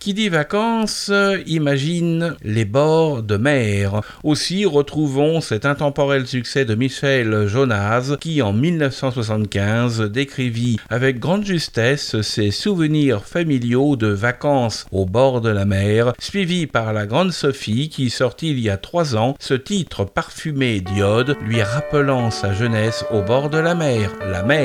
Qui dit vacances, imagine les bords de mer. Aussi retrouvons cet intemporel succès de Michel Jonas qui en 1975 décrivit avec grande justesse ses souvenirs familiaux de vacances au bord de la mer, suivi par la grande Sophie qui sortit il y a 3 ans ce titre parfumé d'iode lui rappelant sa jeunesse au bord de la mer.